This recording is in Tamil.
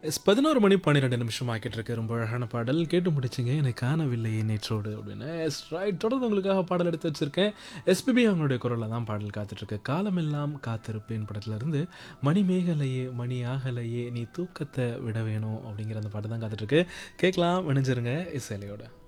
எஸ் 11 மணி 12 நிமிஷம் ஆக்கிட்டு இருக்கு. ரொம்ப அழகான பாடல் கேட்டு முடிச்சுங்க. "என்னை காணவில்லையே நேற்றோடு" அப்படின்னு. S right. தொடர்ந்து உங்களுக்காக பாடல் எடுத்து வச்சிருக்கேன். எஸ்பிபி அவங்களுடைய குரல்ல தான் பாடல் காத்துட்ருக்கு. "காலமெல்லாம் காத்திருப்பேன்" படத்துலருந்து "மணிமேகலையே மணி ஆகலையே நீ தூக்கத்த விட வேணும்" அப்படிங்கிற அந்த பாட்டு தான் காத்துட்ருக்கு. கேட்கலாம், இணைஞ்சிருங்க இசையலையோட.